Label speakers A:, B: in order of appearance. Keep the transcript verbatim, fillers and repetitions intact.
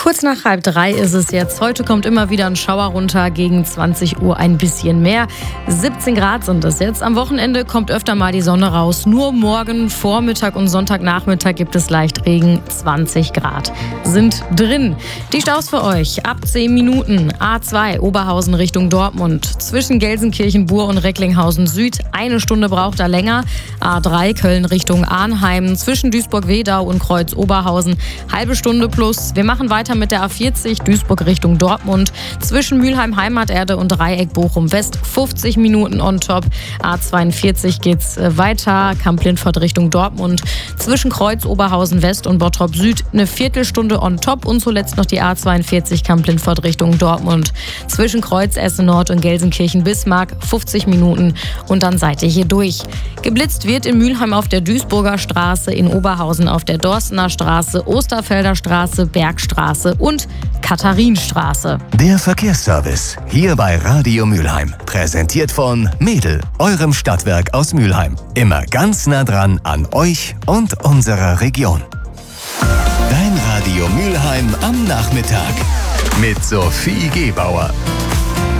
A: Kurz nach halb drei ist es jetzt. Heute kommt immer wieder ein Schauer runter, gegen zwanzig Uhr ein bisschen mehr. siebzehn Grad sind es jetzt. Am Wochenende kommt öfter mal die Sonne raus. Nur morgen, Vormittag und Sonntagnachmittag gibt es leicht Regen. zwanzig Grad sind drin. Die Staus für euch ab zehn Minuten. A zwei Oberhausen Richtung Dortmund. Zwischen Gelsenkirchen, Buhr und Recklinghausen Süd. Eine Stunde braucht er länger. A drei Köln Richtung Arnheim. Zwischen Duisburg-Wedau und Kreuz Oberhausen. Halbe Stunde plus. Wir machen weiter mit der A vierzig Duisburg Richtung Dortmund. Zwischen Mülheim Heimaterde und Dreieck Bochum West fünfzig Minuten on top. A zweiundvierzig geht's weiter. Kamp-Lindfort Richtung Dortmund. Zwischen Kreuz Oberhausen West und Bottrop Süd eine Viertelstunde on top. Und zuletzt noch die A zweiundvierzig Kamp-Lindfort Richtung Dortmund. Zwischen Kreuz Essen Nord und Gelsenkirchen Bismarck fünfzig Minuten. Und dann seid ihr hier durch. Geblitzt wird in Mülheim auf der Duisburger Straße, in Oberhausen auf der Dorstener Straße, Osterfelder Straße, Bergstraße und Katharinenstraße.
B: Der Verkehrsservice hier bei Radio Mülheim. Präsentiert von Mädel, eurem Stadtwerk aus Mülheim. Immer ganz nah dran an euch und unserer Region. Dein Radio Mülheim am Nachmittag mit Sophie Gebauer.